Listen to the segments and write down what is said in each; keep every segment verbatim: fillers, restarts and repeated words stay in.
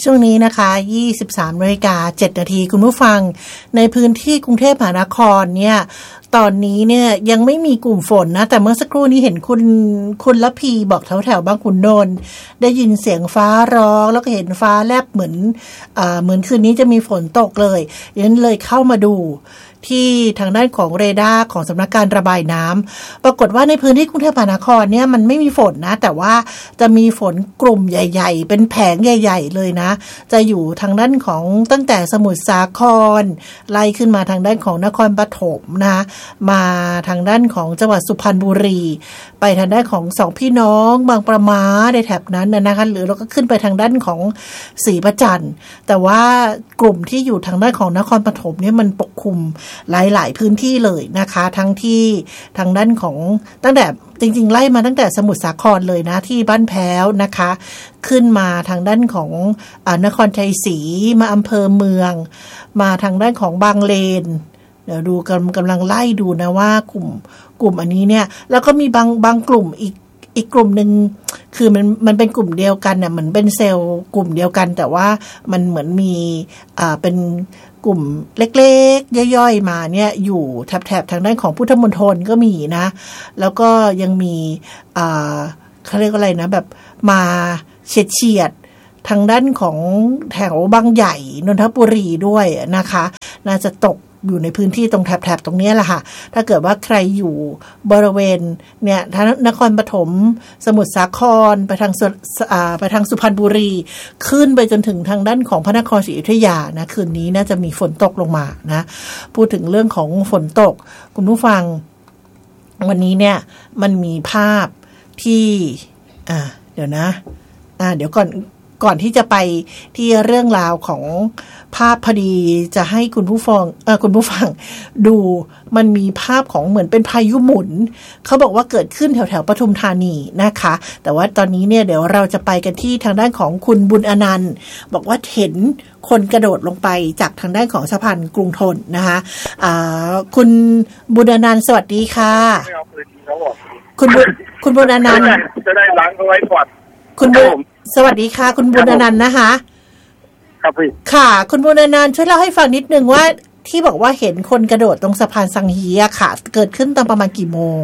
ช่วงนี้นะคะ ยี่สิบสามนาฬิกาเจ็ดนาทีคุณผู้ฟังในพื้นที่กรุงเทพมหานครเนี่ยตอนนี้เนี่ยยังไม่มีกลุ่มฝนนะแต่เมื่อสักครู่นี้เห็นคุณคุณละพีบอกแถวแถวบางขุนนนท์ได้ยินเสียงฟ้าร้องแล้วก็เห็นฟ้าแลบเหมือนอ่าเหมือนคืนนี้จะมีฝนตกเลยดังนั้นเลยเข้ามาดูที่ทางด้านของเรดาร์ของสำนักการระบายน้ำปรากฏว่าในพื้นที่กรุงเทพมหานครเนี่ยมันไม่มีฝนนะแต่ว่าจะมีฝนกลุ่มใหญ่ๆเป็นแผงใหญ่ๆเลยนะจะอยู่ทางด้านของตั้งแต่สมุทรสาครไล่ขึ้นมาทางด้านของนครปฐมนะมาทางด้านของจังหวัดสุพรรณบุรีไปทางด้านของสองพี่น้องบางประมาในแถบนั้นนะคะหรือเราก็ขึ้นไปทางด้านของศรีประจันทร์แต่ว่ากลุ่มที่อยู่ทางด้านของนครปฐมเนี่ยมันปกคลุมหลายๆพื้นที่เลยนะคะทั้งที่ทางด้านของตั้งแต่จริงๆไล่มาตั้งแต่สมุทรสาครเลยนะที่บ้านแพ้วนะคะขึ้นมาทางด้านของอ่านครชัยศรีมาอำเภอเมืองมาทางด้านของบางเลนเดี๋ยวดูกำกำลังไล่ดูนะว่ากลุ่มกลุ่มอันนี้เนี่ยแล้วก็มีบางบางกลุ่มอีกอีกกลุ่มหนึ่งคือมันมันเป็นกลุ่มเดียวกันเนี่ยเหมือนเป็นเซลล์กลุ่มเดียวกันแต่ว่ามันเหมือนมีอ่าเป็นกลุ่มเล็กๆย่อยๆมาเนี่ยอยู่แถบๆทางด้านของพุทธมณฑลก็มีนะแล้วก็ยังมีอ่าเขาเรียกอะไรนะแบบมาเฉียดๆทางด้านของแถวบางใหญ่นนทบุรีด้วยนะคะน่าจะตกอยู่ในพื้นที่ตรงแถบๆตรงนี้แหละค่ะถ้าเกิดว่าใครอยู่บริเวณเนี่ยทางนครปฐมสมุทรสาครไปทางอ่าไปทางสุพรรณบุรีขึ้นไปจนถึงทางด้านของพระนครศรีอยุธยานะคืนนี้น่าจะมีฝนตกลงมานะพูดถึงเรื่องของฝนตกคุณผู้ฟังวันนี้เนี่ยมันมีภาพที่อ่าเดี๋ยวนะอ่าเดี๋ยวก่อนก่อนที่จะไปที่เรื่องราวของภาพพอดีจะให้คุณผู้ฟังเออคุณผู้ฟังดูมันมีภาพของเหมือนเป็นพายุหมุนเขาบอกว่าเกิดขึ้นแถวแถวปทุมธานีนะคะแต่ว่าตอนนี้เนี่ยเดี๋ยวเราจะไปกันที่ทางด้านของคุณบุญอนันต์บอกว่าเห็นคนกระโดดลงไปจากทางด้านของสะพานกรุงธนนะคะอ่าคุณบุญอนันต์สวัสดีค่ะคุณบุญคุณบุญอนันต์จะได้ล้างเอาไว้ก่อนคุณบุญสวัสดีค่ะคุณบุญอนันต์นะคะครับพี่ค่ะคุณบุญอนันต์ช่วยเล่าให้ฟังนิดนึงว่าที่บอกว่าเห็นคนกระโดดตรงสะพานสังฮีอะค่ะเกิดขึ้นตอนประมาณกี่โมง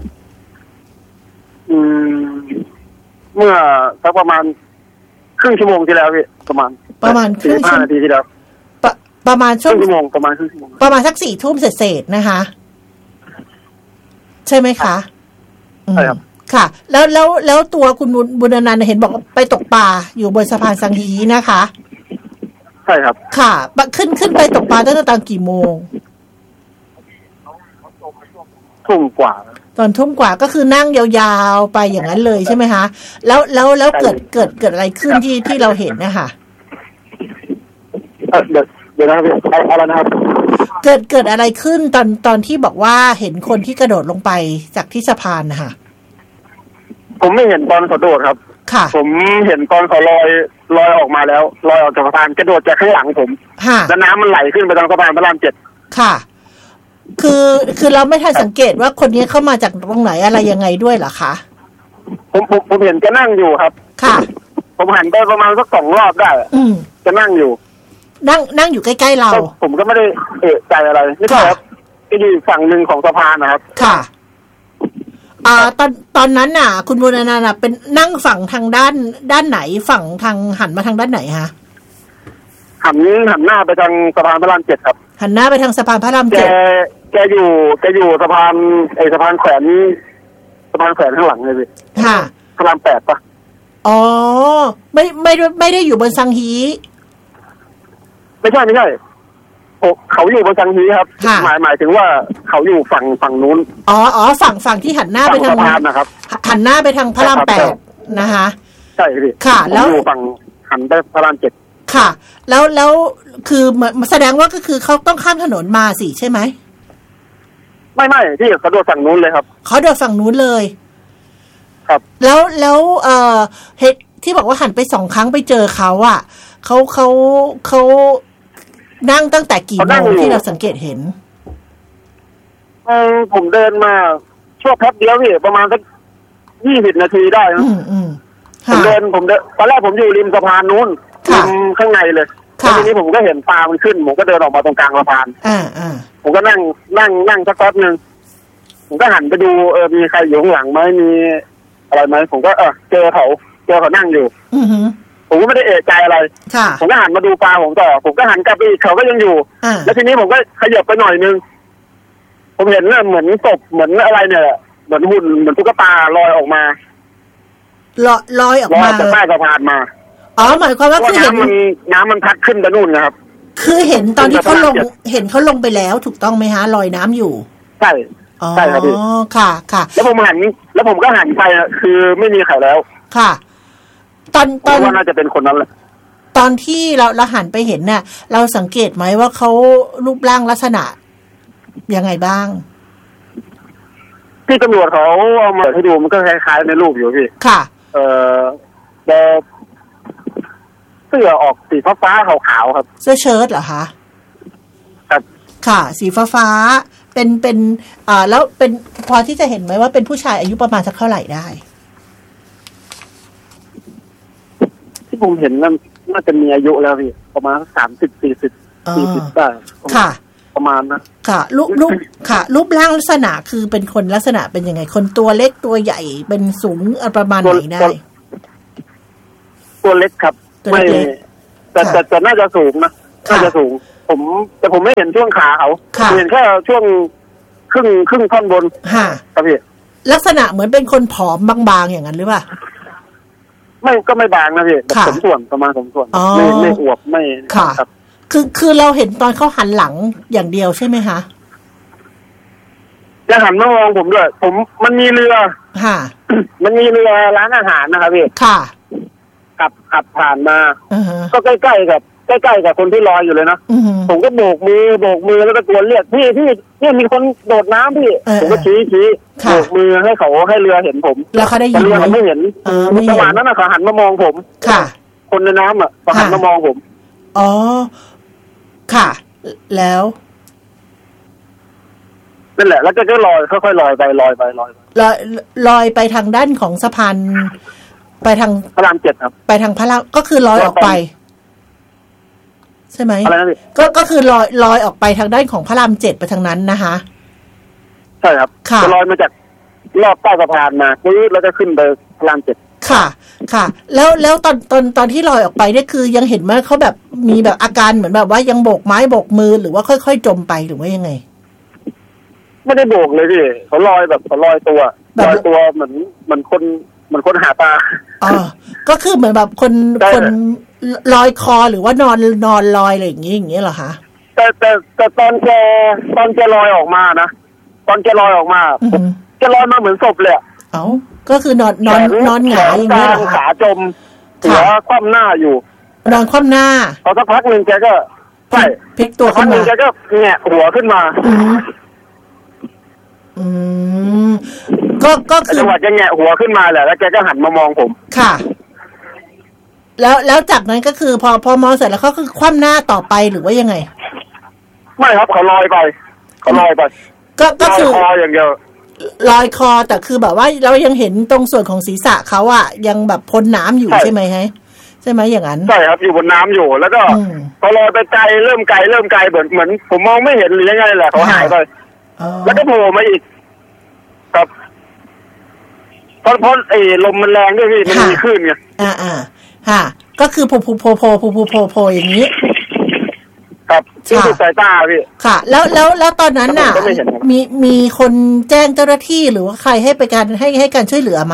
อืมเมื่อสักประมาณครึ่งชั่วโมงที่แล้วพี่ประมาณประมาณครึ่งนาทีที่แล้วประประมาณชั่วโมงประมาณครึ่งชั่วโมงประมาณสักสี่ทุ่มเศษๆนะคะใช่ไหมคะใช่ครับค่ะแล้วแล้วแล้วตัวคุณบุญอนันต์เห็นบอกไปตกปลาอยู่บนสะพานสังฮีนะคะใช่ครับค่ะขึ้นขึ้นไปตกปลาตั้งแต่ตอนกี่โมงทุ่มกว่าตอนทุ่มกว่าก็คือนั่งยาวๆไปอย่างนั้นเลยใช่ไหมคะแล้วแล้วแล้วเกิดเกิดเกิดอะไรขึ้นที่ที่เราเห็นนะคะเดี๋ยวเดี๋ยวนะครับอะไรนะครับเกิดเกิดอะไรขึ้นตอนตอนที่บอกว่าเห็นคนที่กระโดดลงไปจากที่สะพานนะคะผมไม่เห็นตอนเขาโดดครับค่ะผมเห็นตอนเขาลอยลอยออกมาแล้วลอยออกจากสะพานกระโดดจากข้างหลังผมแล้วน้ำมันไหลขึ้นไปทางสะพานพระรามเจ็ดค่ะคือคือเราไม่ทันสังเกตว่าคนนี้เข้ามาจากตรงไหนอะไรยังไงด้วยเหรอคะผมผมผมเห็นจะนั่งอยู่ครับค่ะผมหันไปประมาณสักสองรอบได้อืมจะนั่งอยู่นั่งนั่งอยู่ใกล้ๆเราผมก็ไม่ได้เอะใจอะไรไม่ใช่ครับก็อยู่ฝั่งหนึ่งของสะพานนะครับค่ะอ่าตอนตอนนั้นน่ะคุณบุญอนันต์น่ะเป็นนั่งฝั่งทางด้านด้านไหนฝั่งทางหันมาทางด้านไหนฮะหันหันหน้าไปทางสะพานพระรามเจ็ดครับหันหน้าไปทางสะพานพระรามเจ็ดแกแกอยู่แกอยู่สะพานไอสะพานแขวนสะพานแขวนข้างหลังเลยพี่ค่ะพระรามแปดปะอ๋อไม่ไม่ไม่ได้อยู่บนสังฮีไม่ใช่ไม่ใช่เขาอยู่บนสังฮีครับหมายหมายถึงว่าเขาอยู่ฝั่งฝั่งนู้นอ๋ออ๋อฝั่งฝั่งที่หันหน้าไปทางสะพานนะครับหันหน้าไปทางพระรามแปดนะคะใช่พี่ค่ะแล้วอยู่ฝั่งหันไปพระรามเจ็ดค่ะแล้วแล้วคือแสดงว่าก็คือเขาต้องข้ามถนนมาสิใช่ไหมไม่ไม่ที่เขาโดดฝั่งนู้นเลยครับเขาโดดฝั่งนู้นเลยครับแล้วแล้วเอ่อเหตุที่บอกว่าหันไปสองครั้งไปเจอเขาอ่ะเขาเขาเขานั่งตั้งแต่กี่โมงที่เราสังเกตเห็นเออผมเดินมาช่วงแป๊บเดียวพี่ประมาณสักยี่สิบนาทีได้นะอืมอืมผมเดินผมเดินตอนแรกผมอยู่ริมสะพานนู้นข้างในเลยแล้วทีนี้ผมก็เห็นปลามันขึ้นผมก็เดินออกมาตรงกลางสะพานอ่าอ่าผมก็นั่งนั่งนั่งสักแป๊บนึงผมก็หันไปดูเออมีใครอยู่ข้างหลังไหมมีอะไรไหมผมก็เออเจอเขาเจอเขานั่งอยู่อือฮึผมก็ไม่ได้เอะใจอะไรผมก็หันมาดูปลาผมต่อผมก็หันกลับไปอีกเขาก็ยังอยู่แล้วทีนี้ผมก็ขยับไปหน่อยนึงผมเห็นเนี่ยเหมือนศพเหมือนอะไรเนี่ยเหมือนหุ่นเหมือนตุ๊กตาลอยออกมาลอยลอยออกมาจากใต้สะพานมาอ๋อหมายความว่าคือเห็นมันน้ำมันพัดขึ้นไปนู่นนะครับคือเห็นตอนที่เขาลงเห็นเขาลงไปแล้วถูกต้องไหมฮะลอยน้ำอยู่ใช่ใช่ครับพี่อ๋อค่ะค่ะแล้วผมหันแล้วผมก็หันไปคือไม่มีใครแล้วค่ะตอนตอนว่าน่าจะเป็นคนนั้นแหละตอนที่เราเราหันไปเห็นน่ะเราสังเกตไหมว่าเขารูปร่างลักษณะยังไงบ้างพี่ตำรวจเขาเอามาให้ดูมันก็คล้ายๆในรูปอยู่พี่ค่ะเอ่อแต่เสื้อออกสีฟ้าๆขาวๆครับเสื้อเชิ้ตเหรอคะครับค่ะสีฟ้าๆเป็นเป็นอ่าแล้วเป็นพอที่จะเห็นไหมว่าเป็นผู้ชายอายุประมาณสักเท่าไหร่ได้ที่ผมเห็นนั่นน่าจะมีอายุแล้วพี่ประมาณสามสิบสี่สิบสี่สิบได้ค่ะประมาณนะค่ะรูปรูปค่ะรูปร่างลักษณะคือเป็นคนลักษณะเป็นยังไงคนตัวเล็กตัวใหญ่เป็นสูงประมาณไหนได้ตัวเล็กครับไม่แต่แต่แต่น่าจะสูงนะน่าจะสูงผมแต่ผมไม่เห็นช่วงขาเขาเห็นแค่ช่วงครึ่งครึ่งท่อนบนครับพี่ลักษณะเหมือนเป็นคนผอมบางๆอย่างนั้นหรือเปล่าไม่ก็ไม่บางนะพี่สมส่วนประมาณสมส่วนไม่ไม่อวบไม่ครับคือคือเราเห็นตอนเขาหันหลังอย่างเดียวใช่ไหมคะจะหันมามองผมด้วยผมมันมีเรือค่ะมันมีเรือร้านอาหารนะครับพี่ค่ะขับขับผ่านมาก็ใกล้ๆกับใกล้ๆกับคนที่ลอยอยู่เลยนะผมก็โบกมือโบกมือแล้วตะโกนเรียกพี่พี่เนี่ยมีคนโดดน้ำพี่ผมก็ชี้ชี้โบกมือให้เขาให้เรือเห็นผมแล้วเขาได้ยินเรือเขาไม่เห็นจังหวะนั้นเขาหันมามองผมค่ะคนในน้ำอ่ะเขาหันมามองผมอ๋อค่ะแล้วนั่นแหละแล้วก็ลอยค่อยๆลอยไปลอยไปลอยลอยลอยไปทางด้านของสะพานไปทางพระรามเจ็ดครับไปทางพระรามก็คือลอยออกไปใช่ไหมอะไรนะพี่ก็ก็คือลอยลอยออกไปทางด้านของพระรามเจ็ดไปทางนั้นนะคะใช่ครับจะลอยมาจากรอบใต้สะพานมาปุ๊บแล้วก็ขึ้นไปพระรามเจ็ดค่ะค่ะแล้วแล้วตอนตอนตอนที่ลอยออกไปเนี่ยคือยังเห็นไหมเขาแบบมีแบบอาการเหมือนแบบว่ายังโบกไม้โบกมือหรือว่าค่อยๆจมไปหรือว่ายังไงไม่ได้โบกเลยพี่เขาลอยแบบเขาลอยตัวลอยตัวเหมือนเหมือนคนเหมือนคนหาปลาอ๋อก็คือเหมือนแบบคนคนลอยคอหรือว่านอนนอนลอยอะไรอย่างงี้อย่างเงี้ยเหรอคะแต่แต่แต่ตอนแกตอนแกลอยออกมานะตอนแกลอยออกมาแกลอยมาเหมือนศพเลยเอ้าก็คือนอนนอนนอนหงายอย่างเงี้ยเหรอขาจมหัวคว่ำหน้าอยู่นอนคว่ำหน้าพอสักพักหนึ่งแกก็ใช่พลิกตัวขึ้นมาแกก็แงะหัวขึ้นมาอืมก็ก็คือจังหวะจะแงะหัวขึ้นมาแหละแล้วแกก็หันมามองผมค่ะแล้วแล้วจากนั้นก็คือพอพอมองเสร็จแล้วเขาคือคว่ำหน้าต่อไปหรือว่ายังไงไม่ครับเขาลอยไปเขาลอยไปก็ก็คือลอยอย่างเดียวลอยคอแต่คือแบบว่าเรายังเห็นตรงส่วนของศีรษะเขาอะยังแบบพ้นน้ำอยู่ใช่ไหมฮะใช่ไหมอย่างนั้นใช่ครับอยู่บนน้ำอยู่แล้วก็พอลอยไปไกลเริ่มไกลเริ่มไกลเหมือนเหมือนผมมองไม่เห็นหรือยังไงแหละเขาหายไปแล้วก็โผล่มาอีกครับเพราะเพราะไอ้ลมมันแรงด้วยพี่มันมีคลื่นไงอ่าอ่าค่ะก็คือโผล่โผล่โผล่โผล่โผล่โผล่โผล่อย่างนี้ครับที่สุดสายตาพี่ค่ะแล้วแล้วแล้วตอนนั้นน่ะมีมีคนแจ้งเจ้าหน้าที่หรือว่าใครให้ไปการให้ให้การช่วยเหลือไหม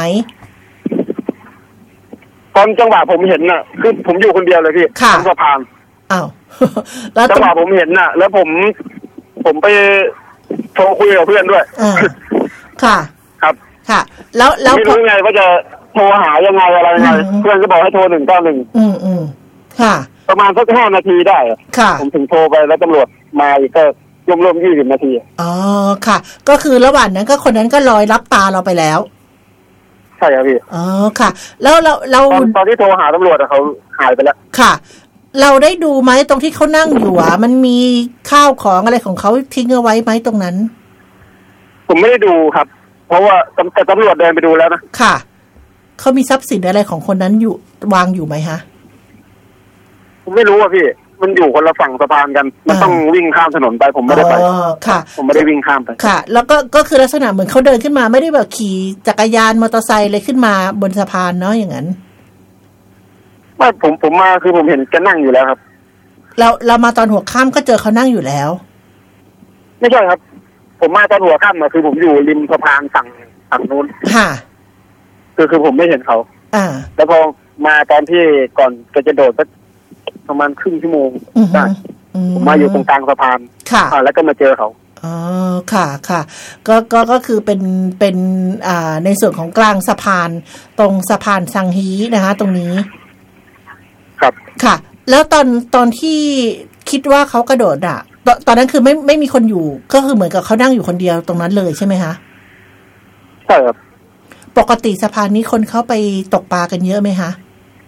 ตอนจังหวะผมเห็นน่ะคือผมอยู่คนเดียวเลยพี่ค่ะสะพานอ้าวแล้วจังหวะผมเห็นน่ะแล้วผมผมไปโทรคุยกับเพื่อนด้วยค่ะครับค่ะแล้วแล้วไม่รู้ไงว่าจะโทรหายังไงอะไรยังไงเพื่อนก็บอกให้โทรหนึ่งเก้าหนึ่งอืมอืมค่ะประมาณสักห้านาทีได้ค่ะผมถึงโทรไปแล้วตำรวจมาอีกก็รวมๆยี่สิบนาทีอ๋อค่ะก็คือระหว่างนั้นก็คนนั้นก็ลอยรับตาเราไปแล้วใช่ครับพี่อ๋อค่ะแล้วเราเราตอนที่โทรหาตำรวจเขาหายไปแล้วค่ะเราได้ดูไหมตรงที่เขานั่งอยู่อ่ะมันมีข้าวของอะไรของเขาทิ้งเอาไว้ไหมตรงนั้นผมไม่ได้ดูครับเพราะว่าแต่ตำรวจเดินไปดูแล้วนะค่ะเขามีทรัพย์สินอะไรของคนนั้นอยู่วางอยู่ไหมฮะผมไม่รู้อ่ะพี่มันอยู่คนละฝั่งสะพานกันมันต้องวิ่งข้ามถนนไปผมไม่ได้ไปค่ะผมไม่ได้วิ่งข้ามไปค่ะแล้วก็ก็คือลักษณะเหมือนเขาเดินขึ้นมาไม่ได้แบบขี่จักรยานมอเตอร์ไซค์เลยขึ้นมาบนสะพานเนาะอย่างนั้นไม่ผมผมมาคือผมเห็นแกนั่งอยู่แล้วครับเราเรามาตอนหัวค่ำก็เจอเขานั่งอยู่แล้วไม่ใช่ครับผมมาตอนหัวค่ำอะคือผมอยู่ริมสะพานฝั่งฝั่งนู้นค่ะคือคือผมไม่เห็นเขาอ่าแล้วพอมาตอนที่ก่อนจะโดดสักประมาณครึ่งชั่วโมงได้ผมมาอยู่ตรงกลางสะพานค่ะแล้วก็มาเจอเขาอ๋อค่ะค่ะก็ก็ก็คือเป็นเป็นอ่าในส่วนของกลางสะพานตรงสะพานซังฮีนะคะตรงนี้ครับค่ะแล้วตอนตอนที่คิดว่าเขากระโดดอ่ะตอนตอนนั้นคือไม่ไม่มีคนอยู่ก็คือเหมือนกับเขานั่งอยู่คนเดียวตรงนั้นเลยใช่ไหมคะใช่ครับปกติสะพานนี้คนเข้าไปตกปลากันเยอะไหมคะ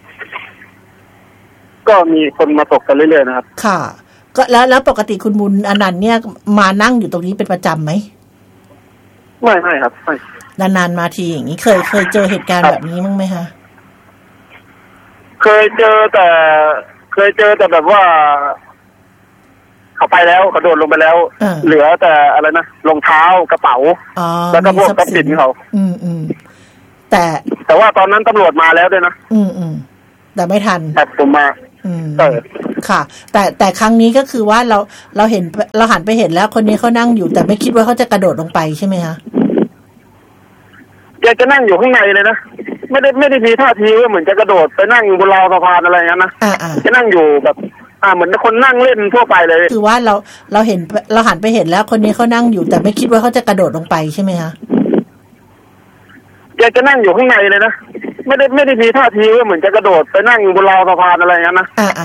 ก็มีคนมาตกกันเรื่อยๆนะครับค่ะก็แล้วแล้วปกติคุณบุญอนันต์เนี่ยมานั่งอยู่ตรงนี้เป็นประจำไหมไม่ไม่ครับไม่นานๆมาทีอย่างนี้เคยเคยเจอเหตุการณ์แบบนี้มั้งไหมคะเคยเจอแต่เคยเจอแต่แบบว่าเขาไปแล้วเขาโดดลงไปแล้วเหลือแต่อะไรนะรองเท้ากระเป๋าแล้วก็พวกทรัพย์สินเขาอืมอืมแต่แต่ว่าตอนนั้นตำรวจมาแล้วด้วยนะอืมอืมแต่ไม่ทันแต่ผมมาอืมค่ะแต่แต่ครั้งนี้ก็คือว่าเราเราเห็นเราหันไปเห็นแล้วคนนี้เขานั่งอยู่แต่ไม่คิดว่าเขาจะกระโดดลงไปใช่ไหมคะแกจะนั่งอยู่ข้างในเลยนะไม่ได้ไม่ได้มีท่าทีว่าเหมือนจะกระโดดไปนั่งบนราวสะพานอะไรอย่างนั้นนะจะนั่งอยู่แบบอ่าเหมือนคนนั่งเล่นทั่วไปเลยคือว่าเราเราเห็นเราหันไปเห็นแล้วคนนี้เขานั่งอยู่แต่ไม่คิดว่าเขาจะกระโดดลงไปใช่ไหมคะแกจะนั่งอยู่ข้างในเลยนะไม่ได้ไม่ได้มีท่าทีว่าเหมือนจะกระโดดไปนั่งบนราวสะพานอะไรอย่างนั้นนะ